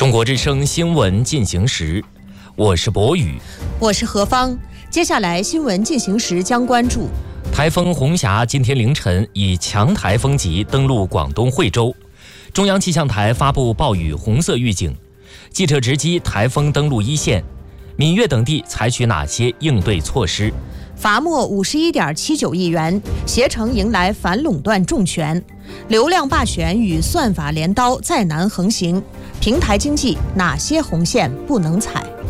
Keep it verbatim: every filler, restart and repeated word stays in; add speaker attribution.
Speaker 1: 中国之声新闻进行时，我是博宇，
Speaker 2: 我是何芳。接下来新闻进行时将关注：
Speaker 1: 台风红霞今天凌晨以强台风级登陆广东惠州，中央气象台发布暴雨红色预警。记者直击台风登陆一线，闽粤等地采取哪些应对措施？
Speaker 2: 罚没五十一点七九亿元，携程迎来反垄断重拳，流量霸权与算法镰刀再难横行，平台经济哪些红线不能踩？